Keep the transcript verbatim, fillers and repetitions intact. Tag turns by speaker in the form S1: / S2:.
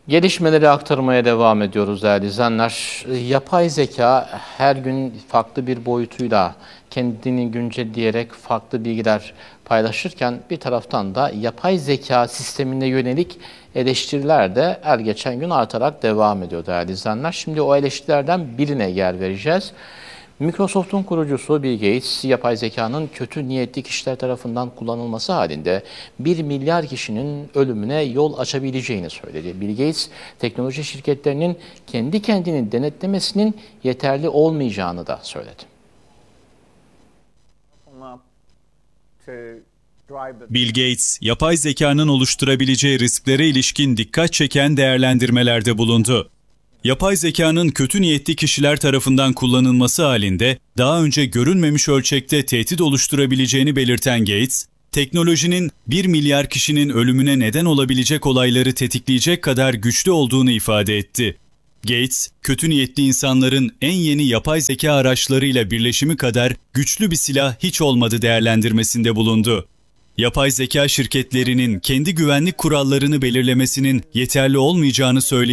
S1: Gelişmeleri aktarmaya devam ediyoruz değerli izleyenler. Yapay zeka her gün farklı bir boyutuyla kendini güncelleyerek farklı bilgiler paylaşırken bir taraftan da yapay zeka sistemine yönelik eleştiriler de her geçen gün artarak devam ediyor değerli izleyenler. Şimdi o eleştirilerden birine yer vereceğiz. Microsoft'un kurucusu Bill Gates, yapay zekanın kötü niyetli kişiler tarafından kullanılması halinde bir milyar kişinin ölümüne yol açabileceğini söyledi. Bill Gates, teknoloji şirketlerinin kendi kendini denetlemesinin yeterli olmayacağını da söyledi.
S2: Bill Gates, yapay zekanın oluşturabileceği risklere ilişkin dikkat çeken değerlendirmelerde bulundu. Yapay zekanın kötü niyetli kişiler tarafından kullanılması halinde daha önce görülmemiş ölçekte tehdit oluşturabileceğini belirten Gates, teknolojinin bir milyar kişinin ölümüne neden olabilecek olayları tetikleyecek kadar güçlü olduğunu ifade etti. Gates, kötü niyetli insanların en yeni yapay zeka araçlarıyla birleşimi kadar güçlü bir silah hiç olmadı değerlendirmesinde bulundu. Yapay zeka şirketlerinin kendi güvenlik kurallarını belirlemesinin yeterli olmayacağını söyledi.